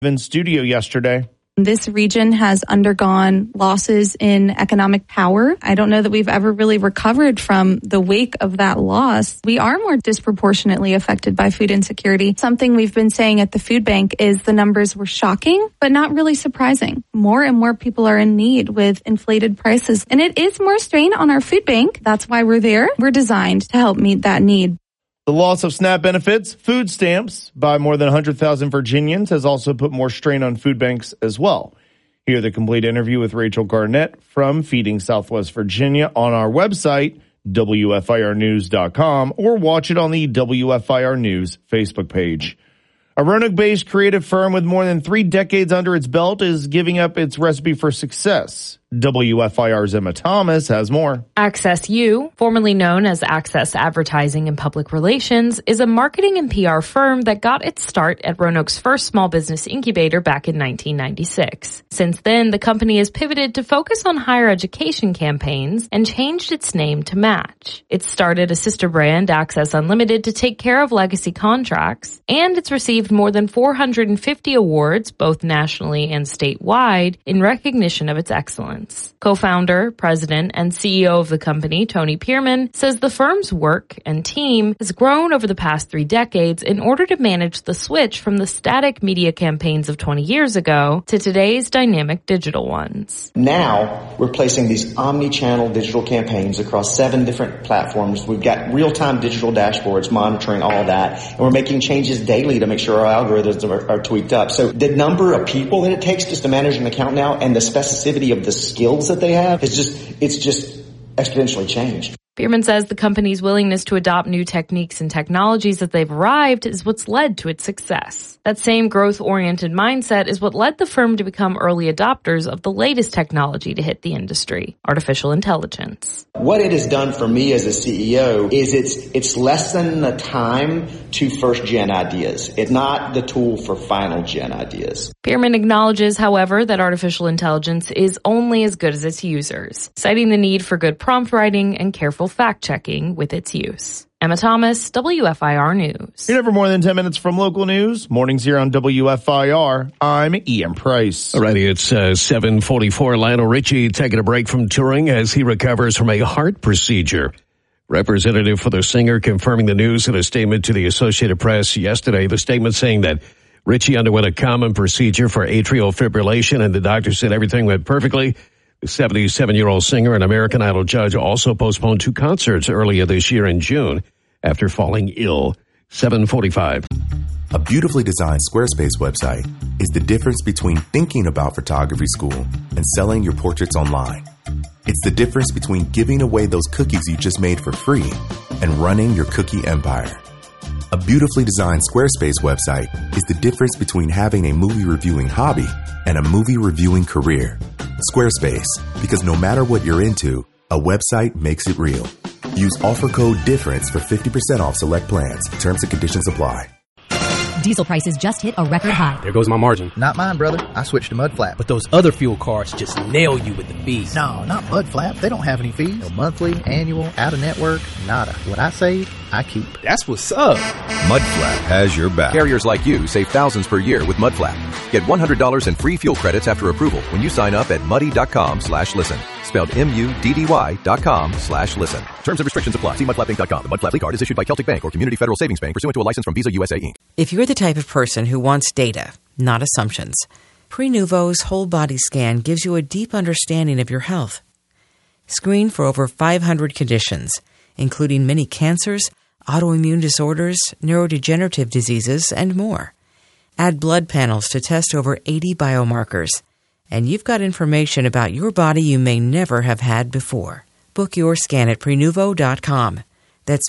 in studio yesterday. This region has undergone losses in economic power. I don't know that we've ever really recovered from the wake of that loss. We are more disproportionately affected by food insecurity. Something we've been saying at the food bank is the numbers were shocking, but not really surprising. More and more people are in need with inflated prices, and it is more strain on our food bank. That's why we're there. We're designed to help meet that need. The loss of SNAP benefits, food stamps by more than 100,000 Virginians has also put more strain on food banks as well. Hear the complete interview with Rachel Garnett from Feeding Southwest Virginia on our website, WFIRnews.com, or watch it on the WFIR News Facebook page. A Roanoke-based creative firm with more than 3 decades under its belt is giving up its recipe for success. WFIR's Emma Thomas has more. Access U, formerly known as Access Advertising and Public Relations, is a marketing and PR firm that got its start at Roanoke's first small business incubator back in 1996. Since then, the company has pivoted to focus on higher education campaigns and changed its name to match. It started a sister brand, Access Unlimited, to take care of legacy contracts, and it's received more than 450 awards, both nationally and statewide, in recognition of its excellence. Co-founder, president, and CEO of the company, Tony Pierman, says the firm's work and team has grown over the past 3 decades in order to manage the switch from the static media campaigns of 20 years ago to today's dynamic digital ones. Now, we're placing these omni-channel digital campaigns across 7 different platforms. We've got real-time digital dashboards monitoring all of that, and we're making changes daily to make sure our algorithms are tweaked up. So the number of people that it takes just to manage an account now and the specificity of the skills that they have it's just exponentially changed. Bierman says the company's willingness to adopt new techniques and technologies as they've arrived is what's led to its success. That same growth-oriented mindset is what led the firm to become early adopters of the latest technology to hit the industry, artificial intelligence. What it has done for me as a CEO is it's less than the time to first-gen ideas. It's not the tool for final-gen ideas. Bierman acknowledges, however, that artificial intelligence is only as good as its users, citing the need for good prompt writing and careful fact-checking with its use. Emma Thomas, WFIR News. You're never more than 10 minutes from local news. Mornings here on WFIR. I'm Ian Price. Alrighty, it's 7:44. Lionel Richie taking a break from touring as he recovers from a heart procedure. Representative for the singer confirming the news in a statement to the Associated Press yesterday. The statement saying that Richie underwent a common procedure for atrial fibrillation, and the doctor said everything went perfectly. The 77-year-old singer and American Idol judge also postponed 2 concerts earlier this year in June after falling ill. 7:45. A beautifully designed Squarespace website is the difference between thinking about photography school and selling your portraits online. It's the difference between giving away those cookies you just made for free and running your cookie empire. A beautifully designed Squarespace website is the difference between having a movie reviewing hobby and a movie reviewing career. Squarespace, because no matter what you're into, a website makes it real. Use offer code DIFFERENCE for 50% off select plans. Terms and conditions apply. Diesel prices just hit a record high. There goes my margin. Not mine, brother. I switched to Mudflap. But those other fuel cards just nail you with the fees. No, not Mudflap. They don't have any fees. No monthly, annual, out-of-network, nada. What I save, I keep. That's what's up. Mudflap has your back. Carriers like you save thousands per year with Mudflap. Get $100 in free fuel credits after approval when you sign up at muddy.com/listen. Spelled MUDDY.com/listen. Terms and restrictions apply. See mudflappinc.com. The Mudflap card is issued by Celtic Bank or Community Federal Savings Bank pursuant to a license from Visa USA Inc. If you're the type of person who wants data, not assumptions, Prenuvo's whole body scan gives you a deep understanding of your health. Screen for over 500 conditions, including many cancers, autoimmune disorders, neurodegenerative diseases, and more. Add blood panels to test over 80 biomarkers. And you've got information about your body you may never have had before. Book your scan at Prenuvo.com. That's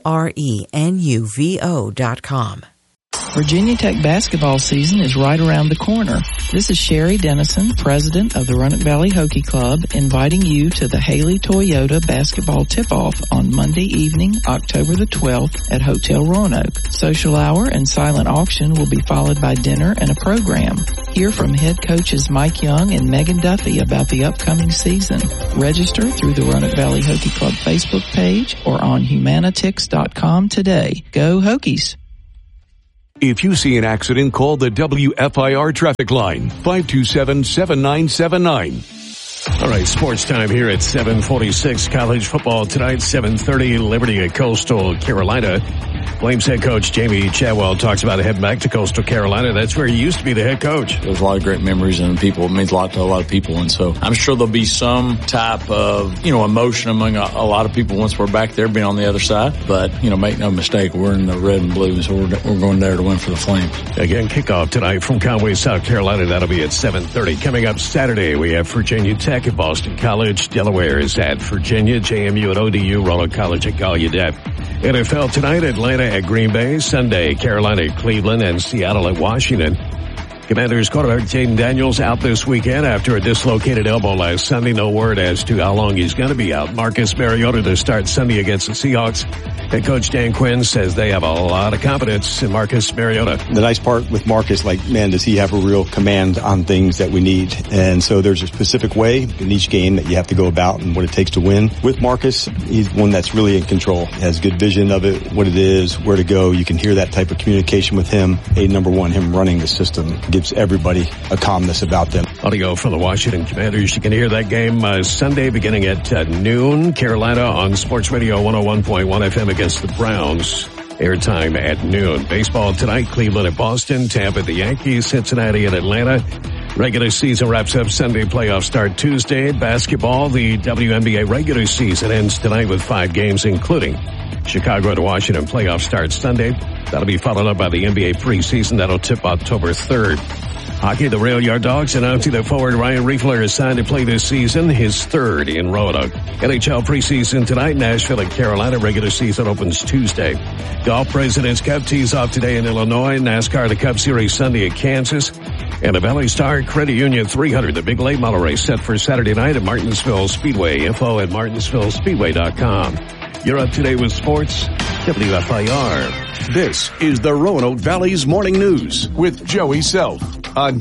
Prenuvo.com. Virginia Tech basketball season is right around the corner. This is Sherry Dennison, president of the Roanoke Valley Hockey Club, inviting you to the Haley Toyota basketball tip-off on Monday evening, October the 12th at Hotel Roanoke. Social hour and silent auction will be followed by dinner and a program. Hear from head coaches Mike Young and Megan Duffy about the upcoming season. Register through the Roanoke Valley Hockey Club Facebook page or on humanitix.com today. Go Hokies! If you see an accident, call the WFIR traffic line, 527-7979. All right, sports time here at 7:46. College football tonight, 7:30, Liberty at Coastal Carolina. Flames head coach Jamie Chadwell talks about heading back to Coastal Carolina. That's where he used to be the head coach. There's a lot of great memories and it means a lot to a lot of people. And so I'm sure there'll be some type of, emotion among a lot of people once we're back there being on the other side. But, make no mistake, we're in the red and blue, so we're going there to win for the Flames. Again, kickoff tonight from Conway, South Carolina. That'll be at 7:30. Coming up Saturday, we have Virginia Tech at Boston College. Delaware is at Virginia. JMU at ODU. Roanoke College at Gallaudet. NFL tonight, Atlanta at Green Bay. Sunday, Carolina at Cleveland and Seattle at Washington. Commanders quarterback Jaden Daniels out this weekend after a dislocated elbow last Sunday. No word as to how long he's going to be out. Marcus Mariota to start Sunday against the Seahawks. Head coach Dan Quinn says they have a lot of confidence in Marcus Mariota. The nice part with Marcus, does he have a real command on things that we need? And so there's a specific way in each game that you have to go about and what it takes to win. With Marcus, he's one that's really in control. He has good vision of it, what it is, where to go. You can hear that type of communication with him. Number one, him running the system gives everybody a calmness about them. Audio from the Washington Commanders. You can hear that game Sunday beginning at noon. Carolina on Sports Radio 101.1 FM against the Browns. Airtime at noon. Baseball tonight, Cleveland at Boston, Tampa at the Yankees, Cincinnati at Atlanta. Regular season wraps up Sunday, playoffs start Tuesday. Basketball, the WNBA regular season ends tonight with 5 games, including Chicago to Washington. Playoff starts Sunday. That'll be followed up by the NBA preseason. That'll tip October 3rd. Hockey, the Rail Yard Dogs announcing that forward Ryan Riefler is signed to play this season, his 3rd in Roanoke. NHL preseason tonight, Nashville at Carolina. Regular season opens Tuesday. Golf President's Cup tees off today in Illinois. NASCAR, the Cup Series Sunday at Kansas. And the Valley Star Credit Union 300, the big late model race set for Saturday night at Martinsville Speedway. Info at martinsvillespeedway.com. You're up to date with sports. WFIR. This is the Roanoke Valley's Morning News with Joey Self on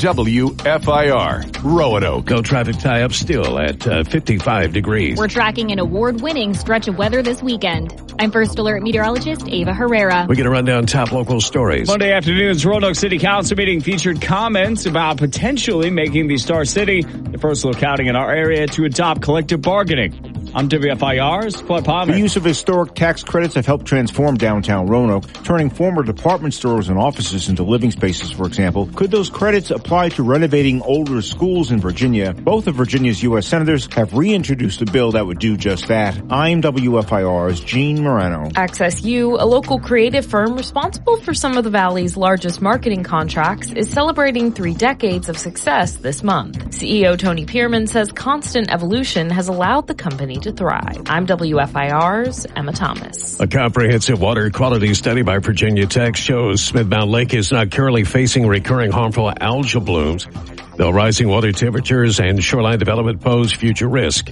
WFIR Roanoke. Go traffic tie-up still at 55 degrees. We're tracking an award-winning stretch of weather this weekend. I'm First Alert meteorologist Ava Herrera. We're going to run down top local stories. Monday afternoon's Roanoke City Council meeting featured comments about potentially making the Star City the first locality in our area to adopt collective bargaining. I'm WFIR's Flood Palmer. The use of historic tax credits have helped transform downtown Roanoke, turning former department stores and offices into living spaces, for example. Could those credits apply to renovating older schools in Virginia? Both of Virginia's U.S. senators have reintroduced a bill that would do just that. I'm WFIR's Gene Morano. Access U, a local creative firm responsible for some of the Valley's largest marketing contracts, is celebrating 3 decades of success this month. CEO Tony Pierman says constant evolution has allowed the company to thrive. I'm WFIR's Emma Thomas. A comprehensive water quality study by Virginia Tech shows Smith Mountain Lake is not currently facing recurring harmful algal blooms, though rising water temperatures and shoreline development pose future risk.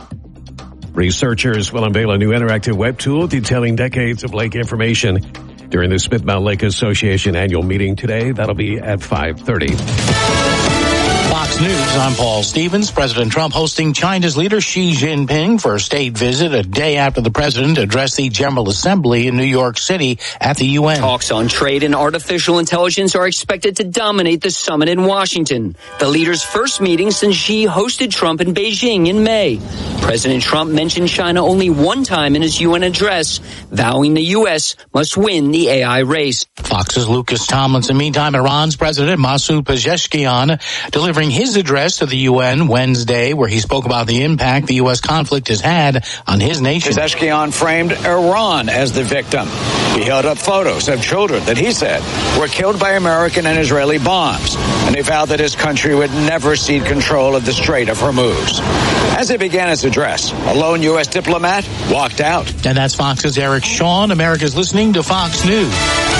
Researchers will unveil a new interactive web tool detailing decades of lake information during the Smith Mountain Lake Association annual meeting today. That'll be at 5:30. Fox News, I'm Paul Stevens. President Trump hosting China's leader Xi Jinping for a state visit a day after the president addressed the General Assembly in New York City at the UN. Talks on trade and artificial intelligence are expected to dominate the summit in Washington, the leaders' first meeting since Xi hosted Trump in Beijing in May. President Trump mentioned China only one time in his UN address, vowing the U.S. must win the AI race. Fox's Lucas Tomlinson. Meantime, Iran's President Masoud Pezeshkian delivering his address to the UN Wednesday, where he spoke about the impact the U.S. conflict has had on his nation. Pezeshkian framed Iran as the victim. He held up photos of children that he said were killed by American and Israeli bombs, and he vowed that his country would never cede control of the Strait of Hormuz. As he began his address, a lone U.S. diplomat walked out. And that's Fox's Eric Shawn. America's listening to Fox News.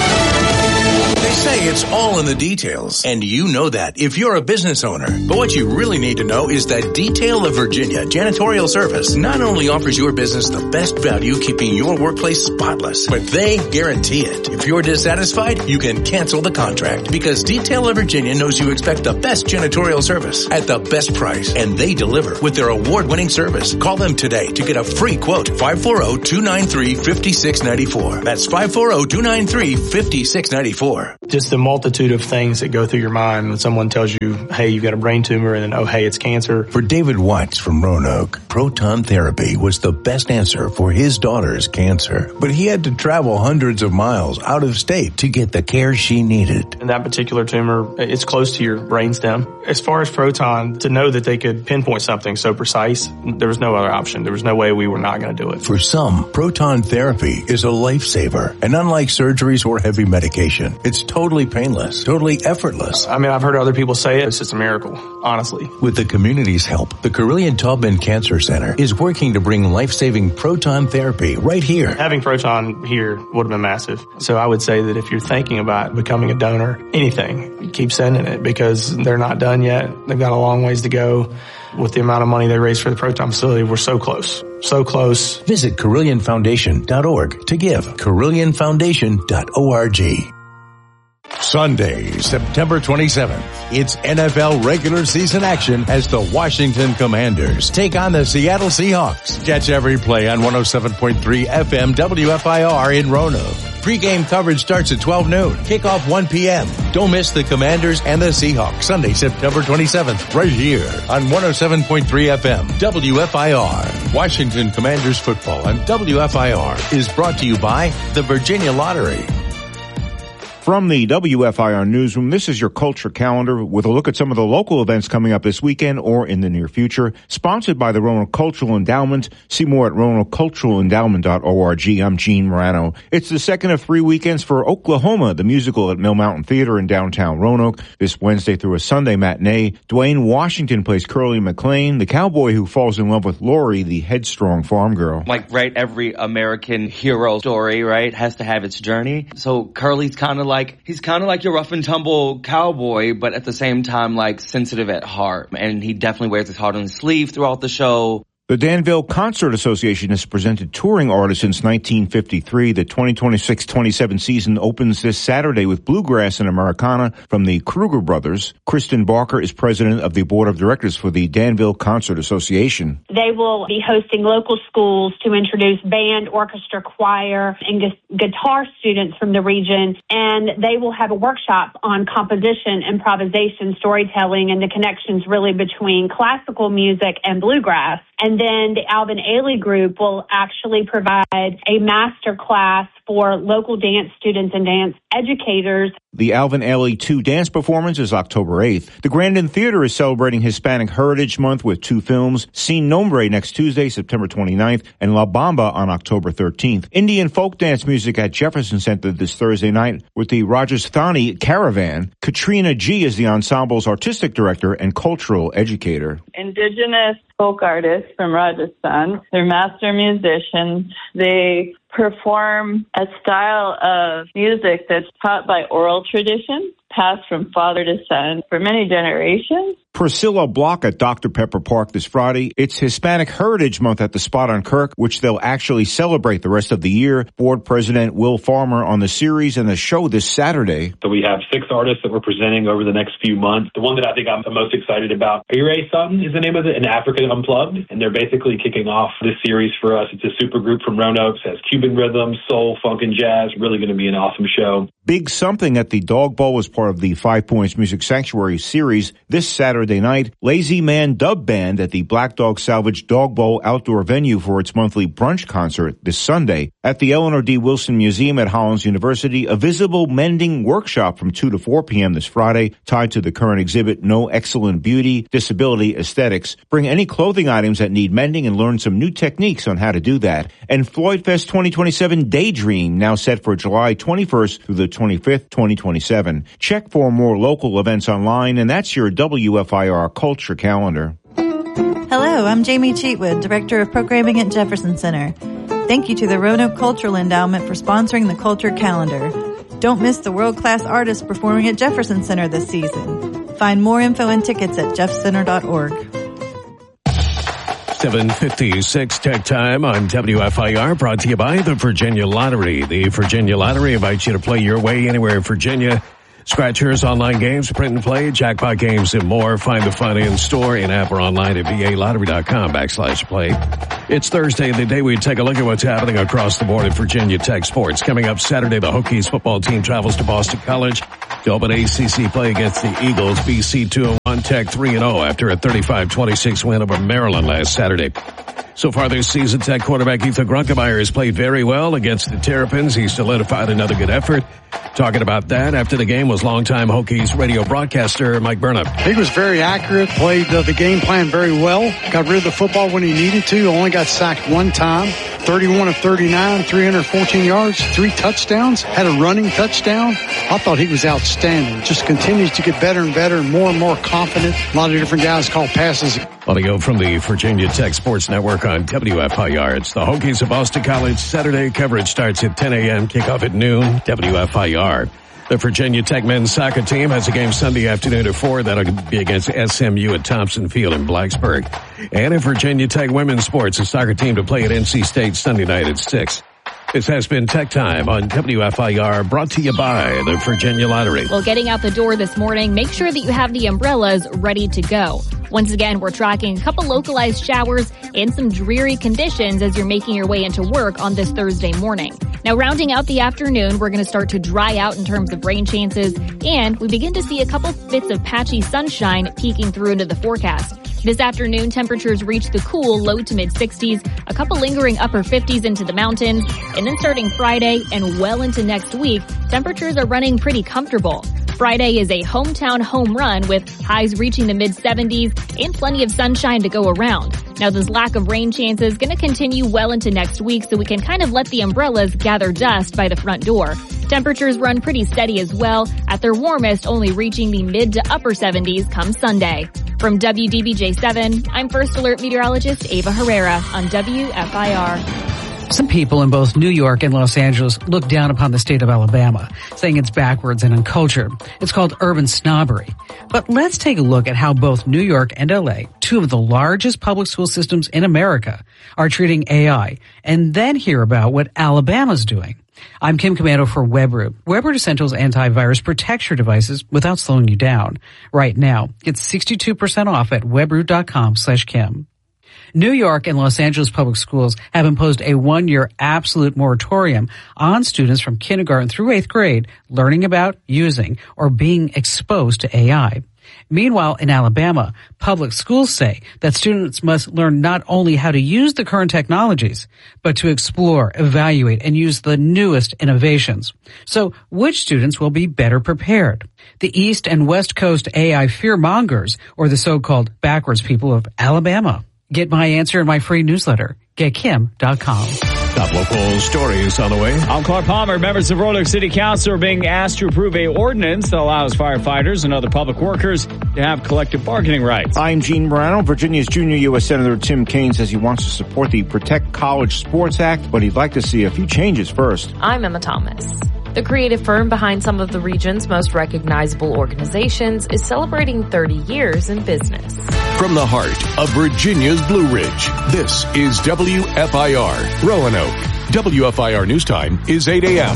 They say it's all in the details, and you know that if you're a business owner. But what you really need to know is that Detail of Virginia Janitorial Service not only offers your business the best value keeping your workplace spotless, but they guarantee it. If you're dissatisfied, you can cancel the contract because Detail of Virginia knows you expect the best janitorial service at the best price, and they deliver with their award-winning service. Call them today to get a free quote. 540-293-5694. That's 540-293-5694. Just the multitude of things that go through your mind when someone tells you, hey, you've got a brain tumor, and then, oh, hey, it's cancer. For David Watts from Roanoke, proton therapy was the best answer for his daughter's cancer. But he had to travel hundreds of miles out of state to get the care she needed. And that particular tumor, it's close to your brainstem. As far as proton, to know that they could pinpoint something so precise, there was no other option. There was no way we were not going to do it. For some, proton therapy is a lifesaver. And unlike surgeries or heavy medication, it's totally painless, totally effortless. I mean, I've heard other people say it's just a miracle, honestly. With the community's help, the Carilion-Taubman Cancer Center is working to bring life-saving proton therapy right here. Having proton here would have been massive. So I would say that if you're thinking about becoming a donor, anything, keep sending it because they're not done yet. They've got a long ways to go. With the amount of money they raised for the proton facility, we're so close. So close. Visit CarillionFoundation.org to give. CarillionFoundation.org. Sunday, September 27th, it's NFL regular season action as the Washington Commanders take on the Seattle Seahawks. Catch every play on 107.3 FM WFIR in Roanoke. Pre-game coverage starts at 12 noon. Kickoff 1 p.m. Don't miss the Commanders and the Seahawks Sunday, September 27th, right here on 107.3 FM WFIR. Washington Commanders football on WFIR is brought to you by the Virginia Lottery. From the WFIR Newsroom, this is your Culture Calendar with a look at some of the local events coming up this weekend or in the near future. Sponsored by the Roanoke Cultural Endowment. See more at RoanokeCulturalEndowment.org. I'm Gene Morano. It's the second of 3 weekends for Oklahoma, the musical at Mill Mountain Theater in downtown Roanoke. This Wednesday through a Sunday matinee, Dwayne Washington plays Curly McLean, the cowboy who falls in love with Lori, the headstrong farm girl. Like, right, every American hero story, right, has to have its journey. So Curly's kind of like your rough and tumble cowboy, but at the same time, like, sensitive at heart. And he definitely wears his heart on his sleeve throughout the show. The Danville Concert Association has presented touring artists since 1953. The 2026-27 season opens this Saturday with Bluegrass and Americana from the Kruger Brothers. Kristen Barker is president of the board of directors for the Danville Concert Association. They will be hosting local schools to introduce band, orchestra, choir, and guitar students from the region. And they will have a workshop on composition, improvisation, storytelling, and the connections really between classical music and bluegrass. And then the Alvin Ailey Group will actually provide a master class for local dance students and dance educators. The Alvin Ailey 2 dance performance is October 8th. The Grandin Theater is celebrating Hispanic Heritage Month with 2 films, Sin Nombre next Tuesday, September 29th, and La Bamba on October 13th. Indian folk dance music at Jefferson Center this Thursday night with the Rajasthani Caravan. Katrina G. is the ensemble's artistic director and cultural educator. Indigenous folk artists from Rajasthan. They're master musicians. They perform a style of music that's taught by oral tradition, passed from father to son for many generations. Priscilla Block at Dr. Pepper Park this Friday. It's Hispanic Heritage Month at the Spot on Kirk, which they'll actually celebrate the rest of the year. Board President Will Farmer on the series and the show this Saturday. So we have 6 artists that we're presenting over the next few months. The one that I think I'm the most excited about, Ire Sutton is the name of it, and Africa Unplugged. And they're basically kicking off this series for us. It's a super group from Roanoke. It has Cuban rhythm, soul, funk, and jazz. Really going to be an awesome show. Big Something at the Dog Bowl is part of the 5 Points Music Sanctuary series this Saturday night. Lazy Man Dub Band at the Black Dog Salvage Dog Bowl outdoor venue for its monthly brunch concert this Sunday. At the Eleanor D. Wilson Museum at Hollins University, a visible mending workshop from 2 to 4 p.m. this Friday tied to the current exhibit No Excellent Beauty, Disability Aesthetics. Bring any clothing items that need mending and learn some new techniques on how to do that. And Floyd Fest 2027 Daydream now set for July 21st through the 25th, 2027. Check for more local events online, and that's your WFIR Culture Calendar. Hello, I'm Jamie Cheatwood, Director of Programming at Jefferson Center. Thank you to the Roanoke Cultural Endowment for sponsoring the Culture Calendar. Don't miss the world-class artists performing at Jefferson Center this season. Find more info and tickets at jeffcenter.org. 7:56 Tech Time on WFIR, brought to you by the Virginia Lottery. The Virginia Lottery invites you to play your way anywhere in Virginia. Scratchers, online games, print and play, jackpot games, and more. Find the fun in-store, in-app, or online at VALottery.com/play. It's Thursday, the day we take a look at what's happening across the board at Virginia Tech sports. Coming up Saturday, the Hokies football team travels to Boston College to open ACC play against the Eagles. BC 2-1, Tech 3-0 after a 35-26 win over Maryland last Saturday. So far this season, Tech quarterback Ethan Grunkemeyer has played very well against the Terrapins. He solidified another good effort. Talking about that after the game was longtime Hokies radio broadcaster Mike Burnham. He was very accurate, played the game plan very well, got rid of the football when he needed to, only got sacked one time, 31 of 39, 314 yards, 3 touchdowns, had a running touchdown. I thought he was outstanding. Just continues to get better and better and more confident. A lot of different guys call passes. Audio from the Virginia Tech Sports Network on WFIR. It's the Hokies of Boston College Saturday. Coverage starts at 10 a.m., kickoff at noon, WFIR. The Virginia Tech men's soccer team has a game Sunday afternoon at 4. That'll be against SMU at Thompson Field in Blacksburg. And in Virginia Tech women's sports, a soccer team to play at NC State Sunday night at 6. This has been Tech Time on WFIR, brought to you by the Virginia Lottery. Well, getting out the door this morning, make sure that you have the umbrellas ready to go. Once again, we're tracking a couple localized showers and some dreary conditions as you're making your way into work on this Thursday morning. Now, rounding out the afternoon, we're going to start to dry out in terms of rain chances, and we begin to see a couple bits of patchy sunshine peeking through into the forecast. This afternoon, temperatures reach the cool low to mid 60s, a couple lingering upper 50s into the mountains, and then starting Friday and well into next week, temperatures are running pretty comfortable. Friday is a hometown home run with highs reaching the mid 70s and plenty of sunshine to go around. Now, this lack of rain chances is going to continue well into next week, so we can kind of let the umbrellas gather dust by the front door. Temperatures run pretty steady as well, at their warmest only reaching the mid to upper 70s come Sunday. From WDBJ7, I'm First Alert meteorologist Ava Herrera on WFIR. Some people in both New York and Los Angeles look down upon the state of Alabama, saying it's backwards and uncultured. It's called urban snobbery. But let's take a look at how both New York and LA, two of the largest public school systems in America, are treating AI, and then hear about what Alabama's doing. I'm Kim Komando for WebRoot. WebRoot Essentials antivirus protects your devices without slowing you down. Right now, get 62% off at webroot.com/Kim. New York and Los Angeles public schools have imposed a 1-year absolute moratorium on students from kindergarten through 8th grade learning about, using, or being exposed to AI. Meanwhile, in Alabama, public schools say that students must learn not only how to use the current technologies, but to explore, evaluate, and use the newest innovations. So, which students will be better prepared? The East and West Coast AI fearmongers, or the so-called backwards people of Alabama? Get my answer in my free newsletter. GetKim.com. Top local stories on the way. I'm Clark Palmer. Members of Roanoke City Council are being asked to approve a ordinance that allows firefighters and other public workers to have collective bargaining rights. I'm Gene Morano. Virginia's junior U.S. Senator Tim Kaine says he wants to support the Protect College Sports Act, but he'd like to see a few changes first. I'm Emma Thomas. The creative firm behind some of the region's most recognizable organizations is celebrating 30 years in business. From the heart of Virginia's Blue Ridge, this is WFIR Roanoke. WFIR News Time is 8 a.m.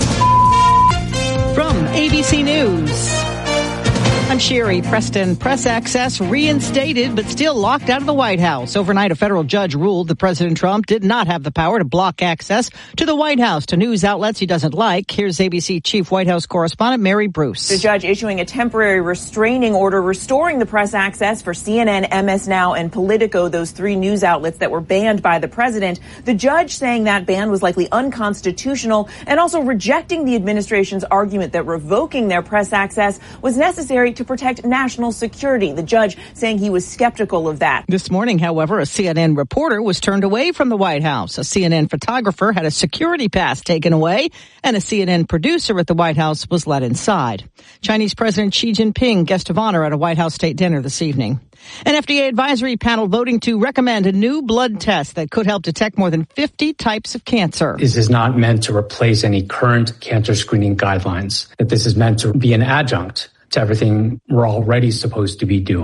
From ABC News, I'm Sherry Preston. Press access reinstated, but still locked out of the White House. Overnight, a federal judge ruled that President Trump did not have the power to block access to the White House to news outlets he doesn't like. Here's ABC Chief White House Correspondent Mary Bruce. The judge issuing a temporary restraining order restoring the press access for CNN, MS Now, and Politico, those 3 news outlets that were banned by the president. The judge saying that ban was likely unconstitutional and also rejecting the administration's argument that revoking their press access was necessary to protect national security. The judge saying he was skeptical of that. This morning, however, a CNN reporter was turned away from the White House. A CNN photographer had a security pass taken away, and a CNN producer at the White House was let inside. Chinese President Xi Jinping, guest of honor at a White House state dinner this evening. An FDA advisory panel voting to recommend a new blood test that could help detect more than 50 types of cancer. This is not meant to replace any current cancer screening guidelines. That this is meant to be an adjunct to everything we're already supposed to be doing.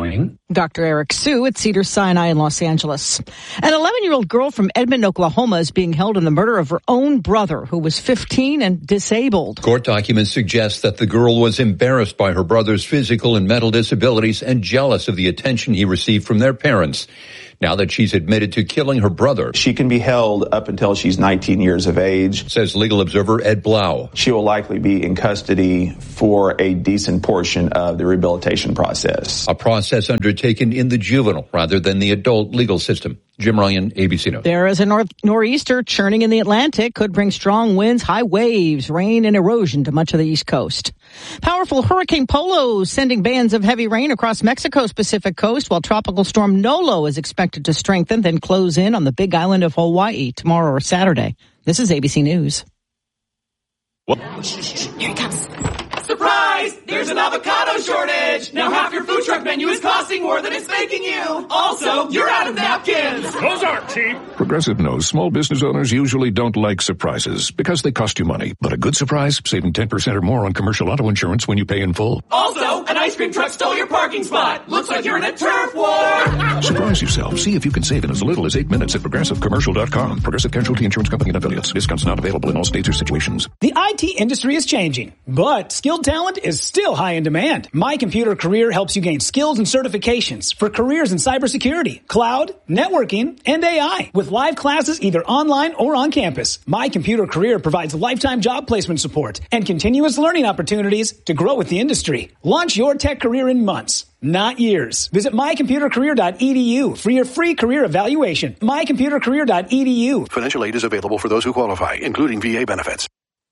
Dr. Eric Sue at Cedars-Sinai in Los Angeles. An 11-year-old girl from Edmond, Oklahoma is being held in the murder of her own brother, who was 15 and disabled. Court documents suggest that the girl was embarrassed by her brother's physical and mental disabilities and jealous of the attention he received from their parents. Now that she's admitted to killing her brother, she can be held up until she's 19 years of age, says legal observer Ed Blau. She will likely be in custody for a decent portion of the rehabilitation process. A process undertaken in the juvenile rather than the adult legal system. Jim Ryan, ABC News. There is a nor'easter churning in the Atlantic, could bring strong winds, high waves, rain, and erosion to much of the East Coast. Powerful Hurricane Polo sending bands of heavy rain across Mexico's Pacific coast, while Tropical Storm Nolo is expected to strengthen, then close in on the Big Island of Hawaii tomorrow or Saturday. This is ABC News. What? Here it comes. Surprise! There's an avocado shortage! Now half your food truck menu is costing more than it's making you! Also, you're out of napkins! Those aren't cheap! Progressive knows small business owners usually don't like surprises because they cost you money. But a good surprise, saving 10% or more on commercial auto insurance when you pay in full. Also, an ice cream truck stole your parking spot! Looks like you're in a turf war! Surprise yourself. See if you can save in as little as 8 minutes at ProgressiveCommercial.com. Progressive Casualty Insurance Company and Affiliates. Discounts not available in all states or situations. The IT industry is changing, but skilled talent is still high in demand. My Computer Career helps you gain skills and certifications for careers in cybersecurity, cloud, networking, and AI with live classes either online or on campus. My Computer Career provides lifetime job placement support and continuous learning opportunities to grow with the industry. Launch your tech career in months, not years. Visit mycomputercareer.edu for your free career evaluation. mycomputercareer.edu. Financial aid is available for those who qualify, including VA benefits.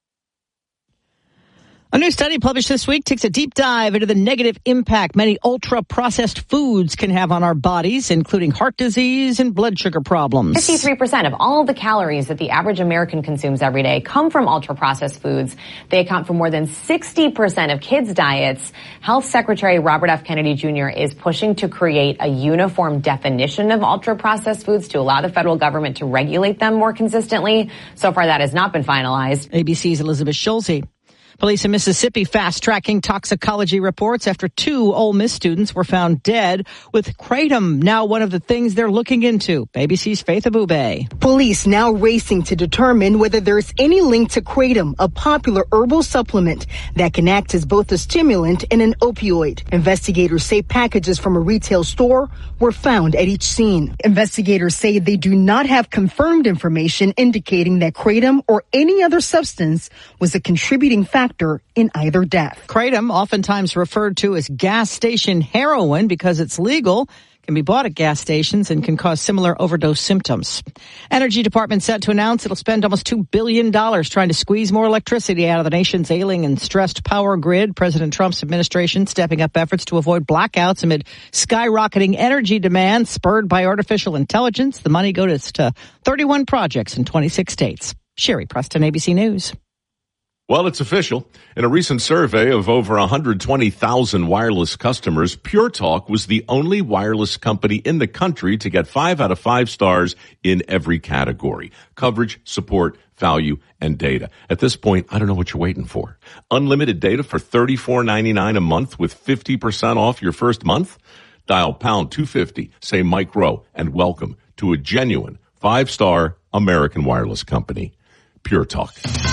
A new study published this week takes a deep dive into the negative impact many ultra-processed foods can have on our bodies, including heart disease and blood sugar problems. 53% of all the calories that the average American consumes every day come from ultra-processed foods. They account for more than 60% of kids' diets. Health Secretary Robert F. Kennedy Jr. is pushing to create a uniform definition of ultra-processed foods to allow the federal government to regulate them more consistently. So far, that has not been finalized. ABC's Elizabeth Schulze. Police in Mississippi fast-tracking toxicology reports after 2 Ole Miss students were found dead with kratom, now one of the things they're looking into. ABC's Faith Abube. Police now racing to determine whether there's any link to kratom, a popular herbal supplement that can act as both a stimulant and an opioid. Investigators say packages from a retail store were found at each scene. Investigators say they do not have confirmed information indicating that kratom or any other substance was a contributing factor in either death. Kratom, oftentimes referred to as gas station heroin because it's legal, can be bought at gas stations and can cause similar overdose symptoms. Energy Department set to announce it'll spend almost $2 billion trying to squeeze more electricity out of the nation's ailing and stressed power grid. President Trump's administration stepping up efforts to avoid blackouts amid skyrocketing energy demand spurred by artificial intelligence. The money goes to 31 projects in 26 states. Sherry Preston, ABC News. Well, it's official. In a recent survey of over 120,000 wireless customers, Pure Talk was the only wireless company in the country to get 5 out of 5 stars in every category: coverage, support, value, and data. At this point, I don't know what you're waiting for. Unlimited data for $34.99 a month with 50% off your first month? Dial pound 250, say Mike Rowe, and welcome to a genuine 5-star American wireless company. Pure Talk.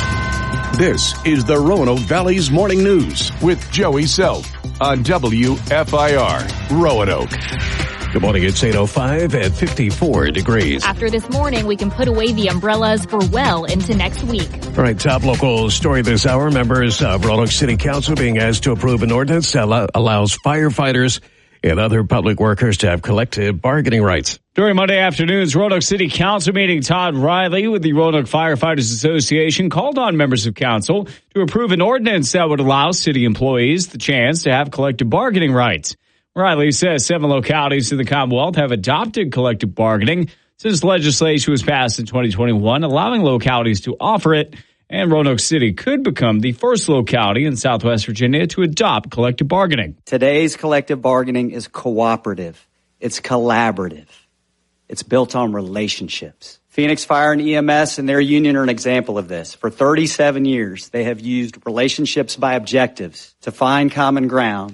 This is the Roanoke Valley's Morning News with Joey Self on WFIR Roanoke. Good morning. It's 8:05 at 54 degrees. After this morning, we can put away the umbrellas for well into next week. All right, top local story this hour. Members of Roanoke City Council being asked to approve an ordinance that allows firefighters and other public workers to have collective bargaining rights. During Monday afternoon's Roanoke City Council meeting, Todd Riley with the Roanoke Firefighters Association called on members of council to approve an ordinance that would allow city employees the chance to have collective bargaining rights. Riley says 7 localities in the Commonwealth have adopted collective bargaining since legislation was passed in 2021, allowing localities to offer it. And Roanoke City could become the first locality in Southwest Virginia to adopt collective bargaining. Today's collective bargaining is cooperative. It's collaborative. It's built on relationships. Phoenix Fire and EMS and their union are an example of this. For 37 years, they have used relationships by objectives to find common ground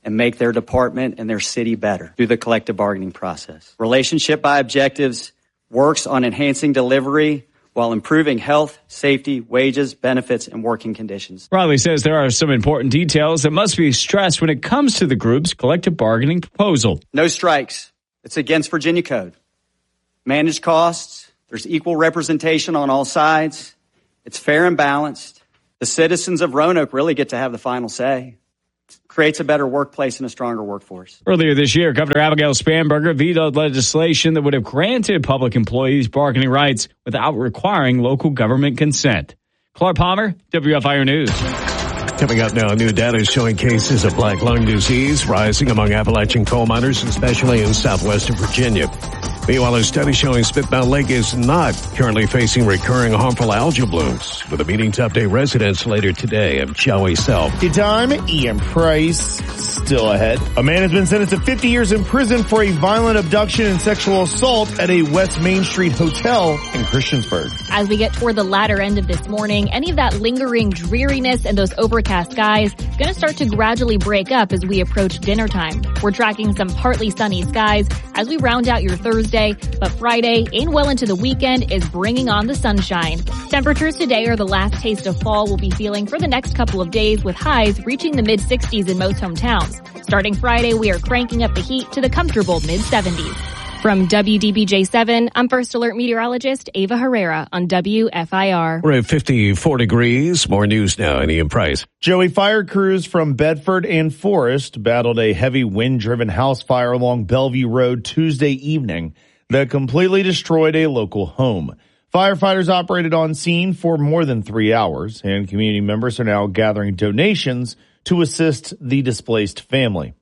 and make their department and their city better through the collective bargaining process. Relationship by Objectives works on enhancing delivery while improving health, safety, wages, benefits, and working conditions. Riley says there are some important details that must be stressed when it comes to the group's collective bargaining proposal. No strikes. It's against Virginia code. Managed costs. There's equal representation on all sides. It's fair and balanced. The citizens of Roanoke really get to have the final say. Creates a better workplace and a stronger workforce. Earlier this year, Governor Abigail Spanberger vetoed legislation that would have granted public employees bargaining rights without requiring local government consent. Clark Palmer, WFIR News. Coming up now, new data is showing cases of black lung disease rising among Appalachian coal miners, especially in southwestern Virginia. Meanwhile, a study showing Smith Mountain Lake is not currently facing recurring harmful algal blooms. With a meeting to update residents later today, I'm Joey Self. Good time, Ian Price. Still ahead. A man has been sentenced to 50 years in prison for a violent abduction and sexual assault at a West Main Street hotel in Christiansburg. As we get toward the latter end of this morning, any of that lingering dreariness and those overcast skies going to start to gradually break up as we approach dinner time. We're tracking some partly sunny skies as we round out your Thursday, but Friday and well into the weekend is bringing on the sunshine. Temperatures today are the last taste of fall we'll be feeling for the next couple of days, with highs reaching the mid-60s in most hometowns. Starting Friday, we are cranking up the heat to the comfortable mid-70s. From WDBJ7, I'm First Alert meteorologist Ava Herrera on WFIR. We're at 54 degrees. More news now. Ian Price. Joey, fire crews from Bedford and Forest battled a heavy wind-driven house fire along Bellevue Road Tuesday evening that completely destroyed a local home. Firefighters operated on scene for more than 3 hours, and community members are now gathering donations to assist the displaced family.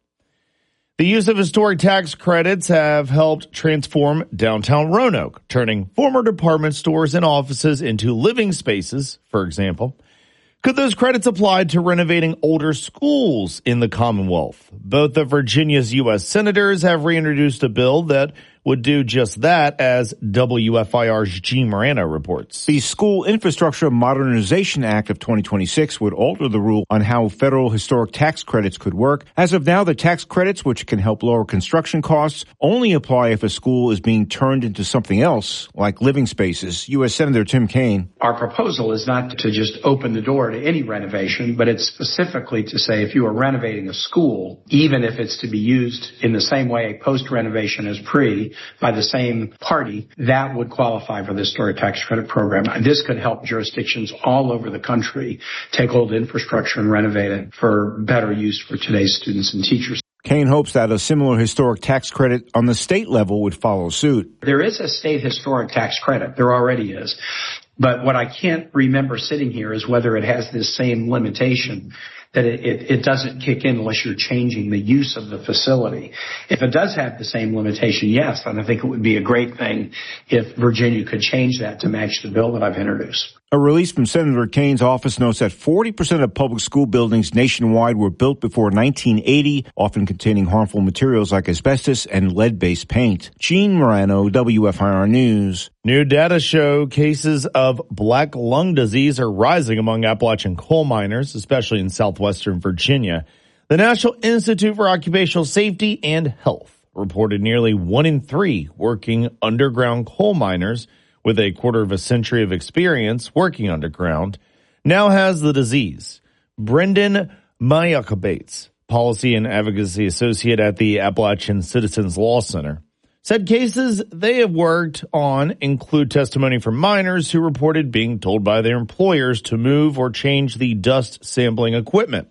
The use of historic tax credits have helped transform downtown Roanoke, turning former department stores and offices into living spaces, for example. Could those credits apply to renovating older schools in the Commonwealth? Both of Virginia's U.S. senators have reintroduced a bill that would do just that, as WFIR's Gene Morano reports. The School Infrastructure Modernization Act of 2026 would alter the rule on how federal historic tax credits could work. As of now, the tax credits, which can help lower construction costs, only apply if a school is being turned into something else, like living spaces. U.S. Senator Tim Kaine. Our proposal is not to just open the door to any renovation, but it's specifically to say if you are renovating a school, even if it's to be used in the same way post-renovation as pre, by the same party, that would qualify for the historic tax credit program. This could help jurisdictions all over the country take old infrastructure and renovate it for better use for today's students and teachers. Kaine hopes that a similar historic tax credit on the state level would follow suit. There is a state historic tax credit. There already is. But what I can't remember sitting here is whether it has this same limitation that it doesn't kick in unless you're changing the use of the facility. If it does have the same limitation, yes, then I think it would be a great thing if Virginia could change that to match the bill that I've introduced. A release from Senator Kaine's office notes that 40% of public school buildings nationwide were built before 1980, often containing harmful materials like asbestos and lead-based paint. Gene Morano, WFIR News. New data show cases of black lung disease are rising among Appalachian coal miners, especially in southwestern Virginia. The National Institute for Occupational Safety and Health reported nearly 1 in 3 working underground coal miners with a quarter of a century of experience working underground now has the disease. Brendan Mayakabates, Policy and Advocacy Associate at the Appalachian Citizens Law Center, said cases they have worked on include testimony from miners who reported being told by their employers to move or change the dust sampling equipment.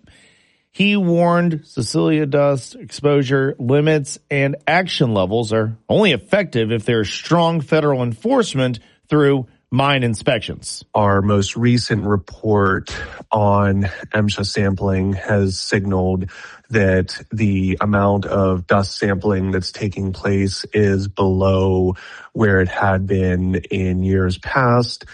He warned Cecilia dust exposure limits and action levels are only effective if there is strong federal enforcement through mine inspections. Our most recent report on MSHA sampling has signaled that the amount of dust sampling that's taking place is below where it had been in years past.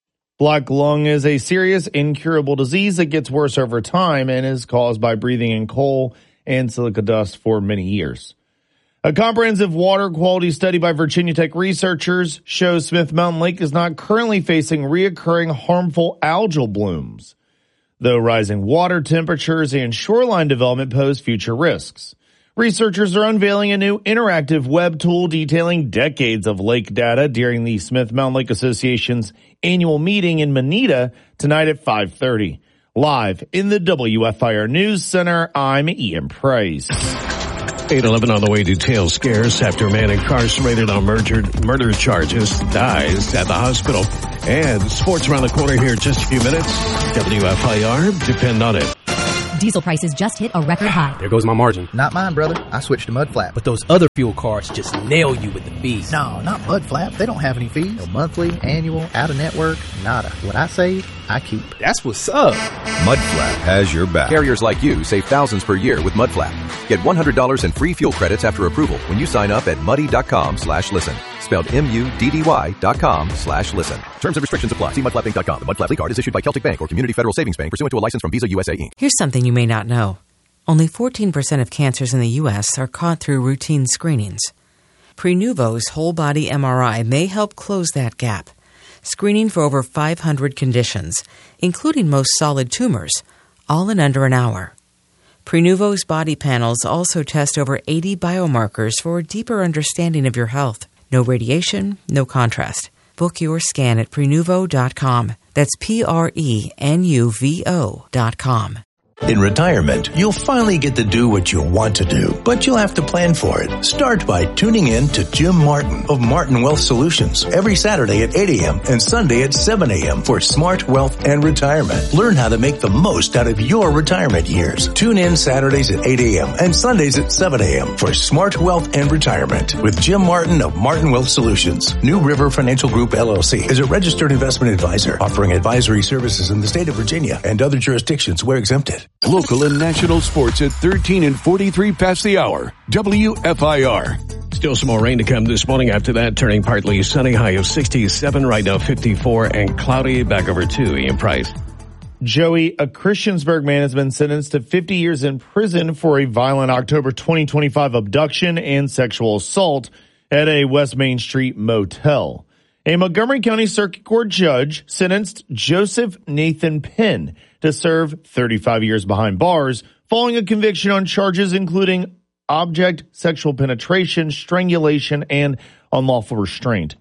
Black lung is a serious, incurable disease that gets worse over time and is caused by breathing in coal and silica dust for many years. A comprehensive water quality study by Virginia Tech researchers shows Smith Mountain Lake is not currently facing reoccurring harmful algal blooms. though rising water temperatures and shoreline development pose future risks. Researchers are unveiling a new interactive web tool detailing decades of lake data during the Smith Mountain Lake Association's annual meeting in Manita tonight at 5:30. Live in the WFIR News Center, I'm Ian Price. 8:11 on the way. Details scarce after a man incarcerated on murder charges dies at the hospital. And sports around the corner here in just a few minutes. WFIR, depend on it. Diesel prices just hit a record high. There goes my margin. Not mine, brother. I switched to Mudflap. But those other fuel cards just nail you with the fees. No, not Mudflap. They don't have any fees. No monthly, annual, out of network, nada. What I save, I keep. That's what's up. Mudflap has your back. Carriers like you save thousands per year with Mudflap. Get $100 in free fuel credits after approval when you sign up at muddy.com/listen. Spelled MUDDY.com/listen. Terms and restrictions apply. See mudflappinc.com. The Mudflap card is issued by Celtic Bank or Community Federal Savings Bank pursuant to a license from Visa USA Inc. Here's something you may not know. Only 14% of cancers in the U.S. are caught through routine screenings. Prenuvo's whole-body MRI may help close that gap, screening for over 500 conditions, including most solid tumors, all in under an hour. Prenuvo's body panels also test over 80 biomarkers for a deeper understanding of your health. No radiation, no contrast. Book your scan at Prenuvo.com. That's Prenuvo.com. In retirement, you'll finally get to do what you want to do, but you'll have to plan for it. Start by tuning in to Jim Martin of Martin Wealth Solutions every Saturday at 8 a.m. and Sunday at 7 a.m. for Smart Wealth and Retirement. Learn how to make the most out of your retirement years. Tune in Saturdays at 8 a.m. and Sundays at 7 a.m. for Smart Wealth and Retirement with Jim Martin of Martin Wealth Solutions. New River Financial Group, LLC is a registered investment advisor offering advisory services in the state of Virginia and other jurisdictions where exempted. Local and national sports at 13 and 43 past the hour. WFIR. Still some more rain to come this morning. After that, turning partly sunny, high of 67, right now 54, and cloudy. Back over to Ian Price. Joey, a Christiansburg man has been sentenced to 50 years in prison for a violent October 2025 abduction and sexual assault at a West Main Street motel. A Montgomery County Circuit Court judge sentenced Joseph Nathan Penn to serve 35 years behind bars following a conviction on charges including object sexual penetration, strangulation, and unlawful restraint.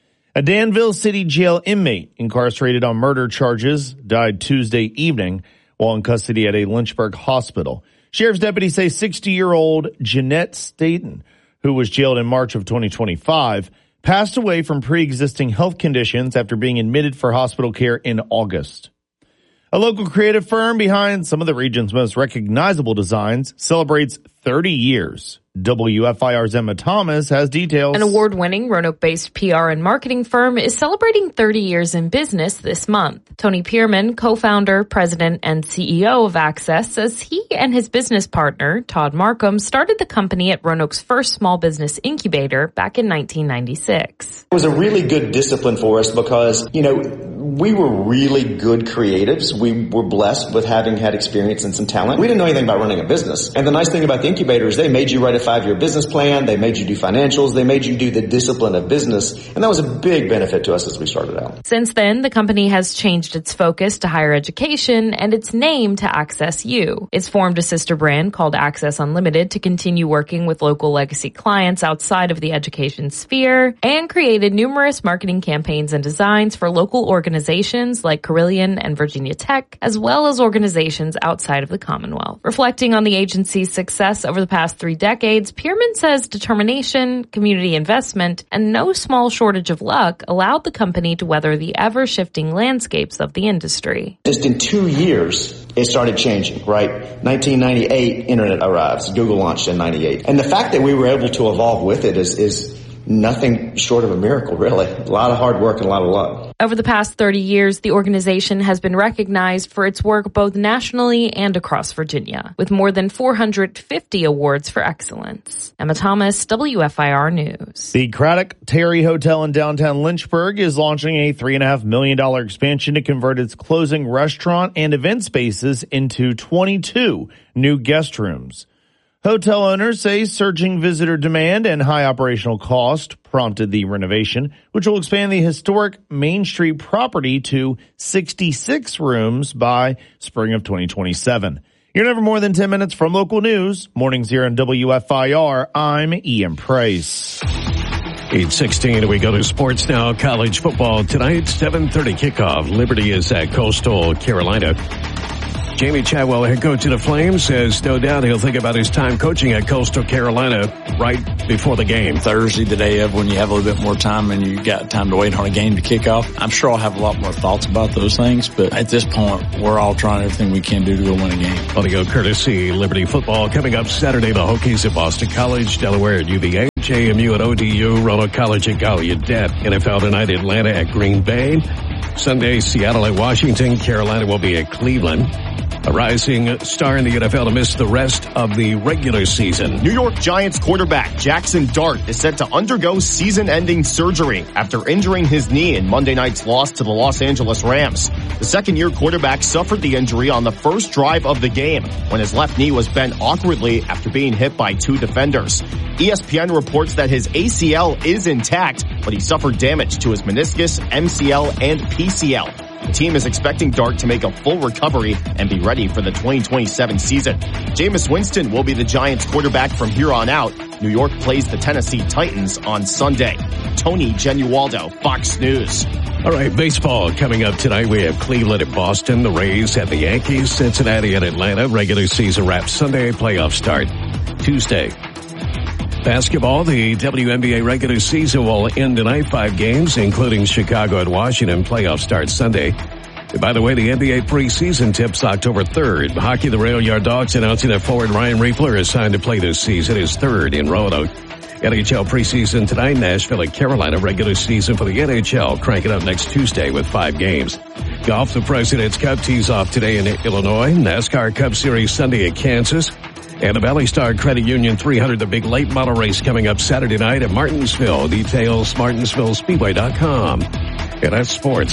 A Danville City Jail inmate incarcerated on murder charges died Tuesday evening while in custody at a Lynchburg hospital. Sheriff's deputies say 60-year-old Jeanette Staten, who was jailed in March of 2025, passed away from pre-existing health conditions after being admitted for hospital care in August. A local creative firm behind some of the region's most recognizable designs celebrates 30 years. WFIR's Emma Thomas has details. An award-winning Roanoke-based PR and marketing firm is celebrating 30 years in business this month. Tony Pierman, co-founder, president, and CEO of Access, says he and his business partner, Todd Markham, started the company at Roanoke's first small business incubator back in 1996. It was a really good discipline for us because, we were really good creatives. We were blessed with having had experience and some talent. We didn't know anything about running a business. And the nice thing about the incubator is they made you write a 5-year business plan. They made you do financials. They made you do the discipline of business. And that was a big benefit to us as we started out. Since then, the company has changed its focus to higher education and its name to Access U. It's formed a sister brand called Access Unlimited to continue working with local legacy clients outside of the education sphere and created numerous marketing campaigns and designs for local organizations like Carilion and Virginia Tech, as well as organizations outside of the Commonwealth. Reflecting on the agency's success over the past 3 decades, Pierman says determination, community investment, and no small shortage of luck allowed the company to weather the ever-shifting landscapes of the industry. Just in 2 years, it started changing, right? 1998, internet arrives. Google launched in 98. And the fact that we were able to evolve with it is nothing short of a miracle, really. A lot of hard work and a lot of luck. Over the past 30 years, the organization has been recognized for its work both nationally and across Virginia, with more than 450 awards for excellence. Emma Thomas, WFIR News. The Craddock Terry Hotel in downtown Lynchburg is launching a $3.5 million expansion to convert its closing restaurant and event spaces into 22 new guest rooms. Hotel owners say surging visitor demand and high operational cost prompted the renovation, which will expand the historic Main Street property to 66 rooms by spring of 2027. You're never more than 10 minutes from local news. Mornings here on WFIR. I'm Ian Price. 8:16, we go to sports now. College football tonight, 7:30 kickoff. Liberty is at Coastal Carolina. Jamie Chadwell, head coach of the Flames, says no doubt he'll think about his time coaching at Coastal Carolina right before the game. Thursday, the day of, when you have a little bit more time and you got time to wait on a game to kick off. I'm sure I'll have a lot more thoughts about those things, but at this point, we're all trying everything we can do to go win a game. Audio courtesy Liberty football coming up Saturday. The Hokies at Boston College, Delaware at UVA, JMU at ODU, Roanoke College at Gallaudet. NFL tonight, Atlanta at Green Bay. Sunday, Seattle at Washington. Carolina will be at Cleveland. A rising star in the NFL to miss the rest of the regular season. New York Giants quarterback Jackson Dart is set to undergo season-ending surgery after injuring his knee in Monday night's loss to the Los Angeles Rams. The second-year quarterback suffered the injury on the first drive of the game when his left knee was bent awkwardly after being hit by two defenders. ESPN reports that his ACL is intact, but he suffered damage to his meniscus, MCL, and PCL. The team is expecting Dart to make a full recovery and be ready for the 2027 season. Jameis Winston will be the Giants quarterback from here on out. New York plays the Tennessee Titans on Sunday. Tony Genualdo, Fox News. All right, baseball coming up tonight. We have Cleveland at Boston, the Rays at the Yankees, Cincinnati at Atlanta. Regular season wraps Sunday, playoff start Tuesday. Basketball, the WNBA regular season will end tonight. 5 games, including Chicago and Washington. Playoff starts Sunday. And by the way, the NBA preseason tips October 3rd. Hockey, the Rail Yard Dogs announcing that forward Ryan Riefler is signed to play this season, his third in Roanoke. NHL preseason tonight, Nashville at Carolina. Regular season for the NHL cranking up next Tuesday with 5 games. Golf, the President's Cup tees off today in Illinois. NASCAR Cup Series Sunday at Kansas. And the Valley Star Credit Union 300, the big late model race coming up Saturday night at Martinsville. Details, martinsvillespeedway.com. And that's sports.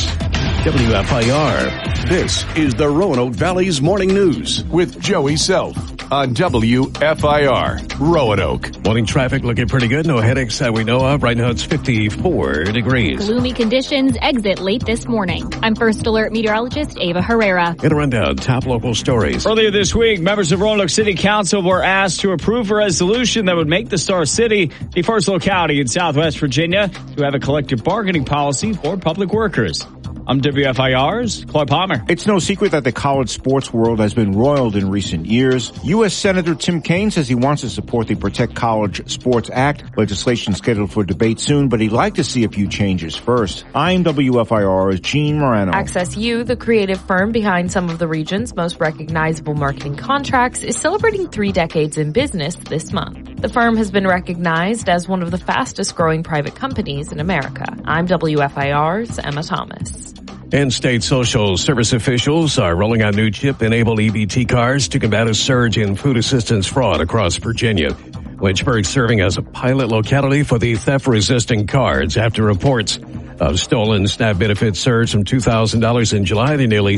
WFIR. This is the Roanoke Valley's Morning News with Joey Self on WFIR, Roanoke. Morning traffic looking pretty good. No headaches that we know of. Right now it's 54 degrees. Gloomy conditions exit late this morning. I'm First Alert meteorologist Ava Herrera. Get a rundown. Top local stories. Earlier this week, members of Roanoke City Council were asked to approve a resolution that would make the Star City the first locality in Southwest Virginia to have a collective bargaining policy for public workers. I'm WFIR's Claude Palmer. It's no secret that the college sports world has been roiled in recent years. U.S. Senator Tim Kaine says he wants to support the Protect College Sports Act, legislation scheduled for debate soon, but he'd like to see a few changes first. I'm WFIR's Gene Morano. Access U, the creative firm behind some of the region's most recognizable marketing contracts, is celebrating 3 decades in business this month. The firm has been recognized as one of the fastest growing private companies in America. I'm WFIR's Emma Thomas. And state social service officials are rolling out new chip-enabled EBT cards to combat a surge in food assistance fraud across Virginia. Lynchburg serving as a pilot locality for the theft-resistant cards after reports of stolen SNAP benefits surged from $2,000 in July to nearly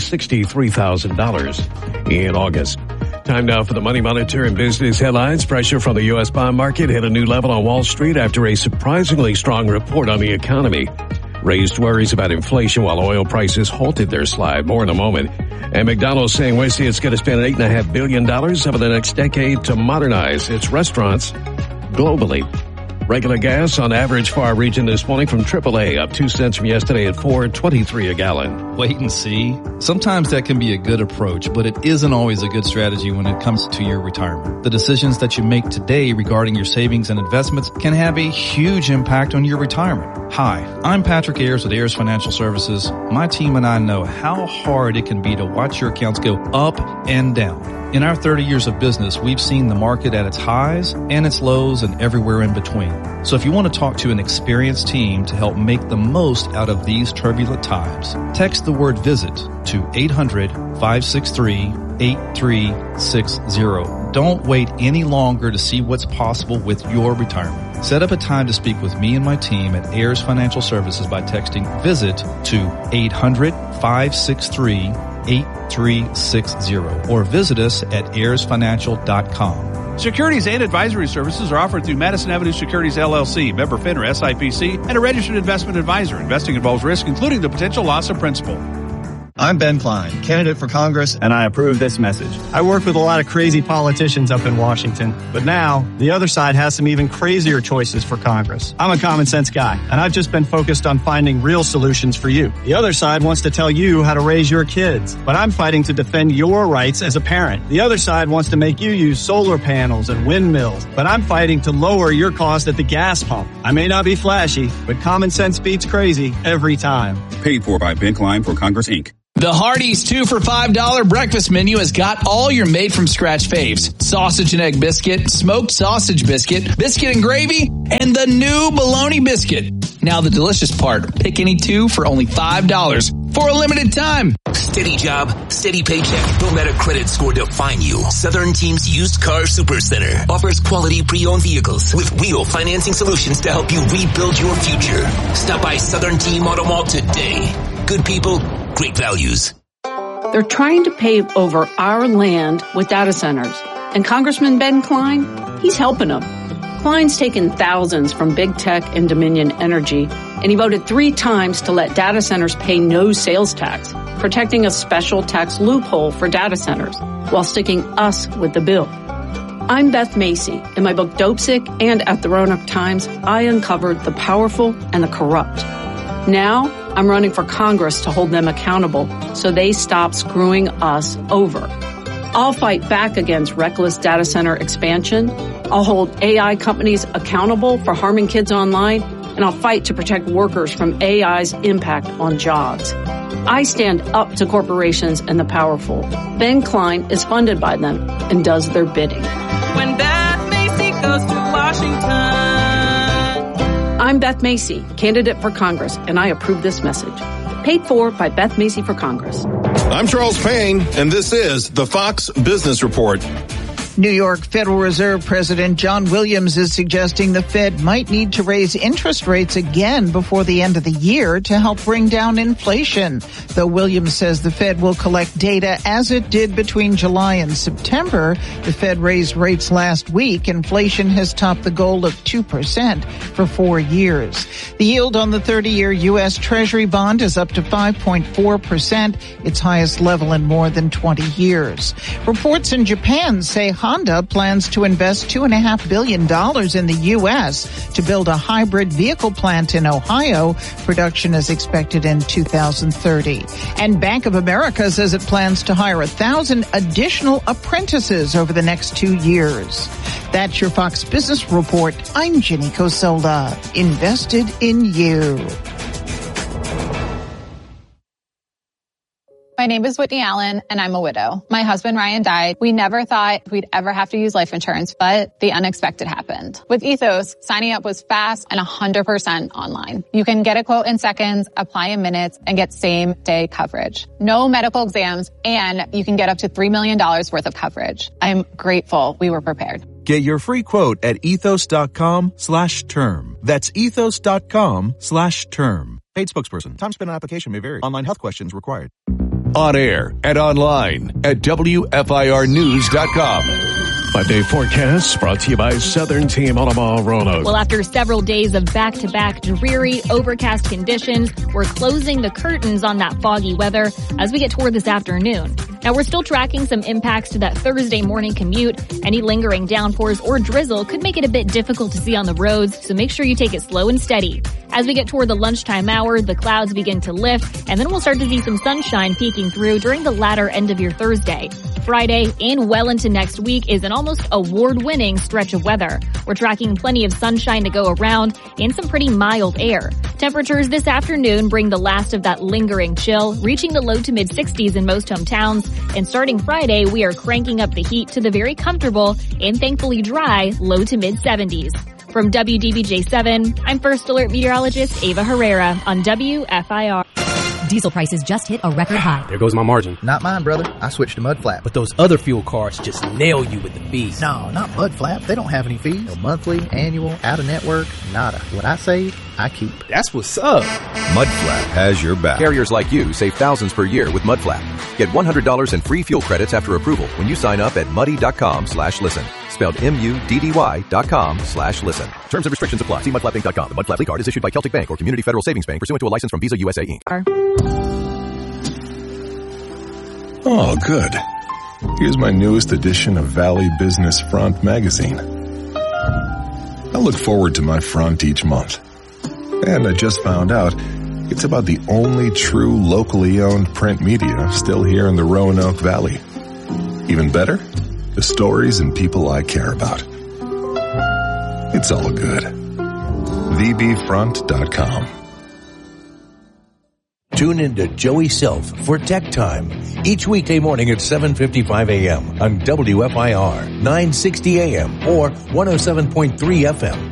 $63,000 in August. Time now for the Money Monitor and business headlines. Pressure from the U.S. bond market hit a new level on Wall Street after a surprisingly strong report on the economy raised worries about inflation while oil prices halted their slide. More in a moment. And McDonald's saying Wednesday it's going to spend $8.5 billion over the next decade to modernize its restaurants globally. Regular gas on average for our region this morning from AAA up 2 cents from yesterday at $4.23 a gallon. Wait and see. Sometimes that can be a good approach, but it isn't always a good strategy when it comes to your retirement. The decisions that you make today regarding your savings and investments can have a huge impact on your retirement. Hi, I'm Patrick Ayers with Ayers Financial Services. My team and I know how hard it can be to watch your accounts go up and down. In our 30 years of business, we've seen the market at its highs and its lows and everywhere in between. So if you want to talk to an experienced team to help make the most out of these turbulent times, text the word VISIT to 800-563-8360. Don't wait any longer to see what's possible with your retirement. Set up a time to speak with me and my team at Ayers Financial Services by texting VISIT to 800-563-8360 or visit us at ayersfinancial.com. Securities and advisory services are offered through Madison Avenue Securities LLC, member FINRA SIPC, and a registered investment advisor. Investing involves risk, including the potential loss of principal. I'm Ben Klein, candidate for Congress, and I approve this message. I work with a lot of crazy politicians up in Washington, but now the other side has some even crazier choices for Congress. I'm a common sense guy, and I've just been focused on finding real solutions for you. The other side wants to tell you how to raise your kids, but I'm fighting to defend your rights as a parent. The other side wants to make you use solar panels and windmills, but I'm fighting to lower your cost at the gas pump. I may not be flashy, but common sense beats crazy every time. Paid for by Ben Klein for Congress, Inc. The Hardee's 2 for $5 breakfast menu has got all your made-from-scratch faves. Sausage and egg biscuit, smoked sausage biscuit, biscuit and gravy, and the new bologna biscuit. Now the delicious part, pick any 2 for only $5 for a limited time. Steady job, steady paycheck. Don't let a credit score define you. Southern Team's Used Car Supercenter offers quality pre-owned vehicles with real financing solutions to help you rebuild your future. Stop by Southern Team Auto Mall today. Good people, great values. They're trying to pave over our land with data centers. And Congressman Ben Klein, he's helping them. Klein's taken thousands from big tech and Dominion Energy, and he voted 3 times to let data centers pay no sales tax, protecting a special tax loophole for data centers while sticking us with the bill. I'm Beth Macy. In my book Dope Sick and at the Roanoke Times, I uncovered the powerful and the corrupt. Now, I'm running for Congress to hold them accountable so they stop screwing us over. I'll fight back against reckless data center expansion. I'll hold AI companies accountable for harming kids online, and I'll fight to protect workers from AI's impact on jobs. I stand up to corporations and the powerful. Ben Klein is funded by them and does their bidding. When Beth Macy goes to Washington. I'm Beth Macy, candidate for Congress, and I approve this message. Paid for by Beth Macy for Congress. I'm Charles Payne, and this is the Fox Business Report. New York Federal Reserve President John Williams is suggesting the Fed might need to raise interest rates again before the end of the year to help bring down inflation. Though Williams says the Fed will collect data as it did between July and September, the Fed raised rates last week. Inflation has topped the goal of 2% for 4 years. The yield on the 30-year U.S. Treasury bond is up to 5.4%, its highest level in more than 20 years. Reports in Japan say Honda plans to invest $2.5 billion in the U.S. to build a hybrid vehicle plant in Ohio. Production is expected in 2030. And Bank of America says it plans to hire 1,000 additional apprentices over the next 2 years. That's your Fox Business Report. I'm Jenny Cosola. Invested in you. My name is Whitney Allen, and I'm a widow. My husband, Ryan, died. We never thought we'd ever have to use life insurance, but the unexpected happened. With Ethos, signing up was fast and 100% online. You can get a quote in seconds, apply in minutes, and get same-day coverage. No medical exams, and you can get up to $3 million worth of coverage. I'm grateful we were prepared. Get your free quote at ethos.com/term. That's ethos.com/term. Paid spokesperson. Time spent on application may vary. Online health questions required. On air and online at WFIRnews.com. 5-day forecast brought to you by Southern Team Automall Roanoke. Well, after several days of back-to-back dreary, overcast conditions, we're closing the curtains on that foggy weather as we get toward this afternoon. Now, we're still tracking some impacts to that Thursday morning commute. Any lingering downpours or drizzle could make it a bit difficult to see on the roads, so make sure you take it slow and steady. As we get toward the lunchtime hour, the clouds begin to lift, and then we'll start to see some sunshine peeking through during the latter end of your Thursday. Friday and well into next week is an almost award-winning stretch of weather. We're tracking plenty of sunshine to go around and some pretty mild air. Temperatures this afternoon bring the last of that lingering chill, reaching the low to mid-60s in most hometowns. And starting Friday, we are cranking up the heat to the very comfortable and thankfully dry low to mid-70s. From WDBJ7, I'm First Alert meteorologist Ava Herrera on WFIR. Diesel prices just hit a record high. There goes my margin. Not mine, brother. I switched to Mud Flap. But those other fuel cards just nail you with the fees. No, not Mud Flap. They don't have any fees. No monthly, annual, out-of-network, nada. What I save, I keep. That's what's up. Mudflap has your back. Carriers like you save thousands per year with Mudflap. Get $100 in free fuel credits after approval when you sign up at muddy.com/listen. Spelled MUDDY.com/listen. Terms and restrictions apply. See mudflappinc.com. The Mudflap card is issued by Celtic Bank or Community Federal Savings Bank pursuant to a license from Visa USA Inc. Oh, good. Here's my newest edition of Valley Business Front magazine. I look forward to my front each month. And I just found out it's about the only true locally owned print media still here in the Roanoke Valley. Even better, the stories and people I care about. It's all good. VBFront.com. Tune in to Joey Self for Tech Time each weekday morning at 7:55 a.m. on WFIR 960 a.m. or 107.3 FM.